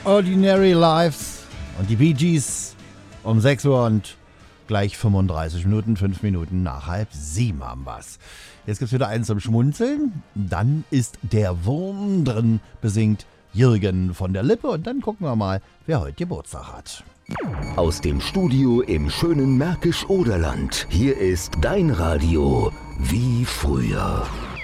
Ordinary Lives und die Bee Gees um 6 Uhr und gleich 35 Minuten, 5 Minuten nach 6:30 haben wir's. Jetzt gibt's wieder eins zum Schmunzeln. Dann ist der Wurm drin, besingt Jürgen von der Lippe. Und dann gucken wir mal, wer heute Geburtstag hat. Aus dem Studio im schönen Märkisch-Oderland. Hier ist dein Radio wie früher.